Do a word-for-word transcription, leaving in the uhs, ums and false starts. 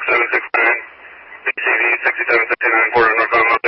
seven six nine, B C V sixty-seven sixty-nine, quarter northbound.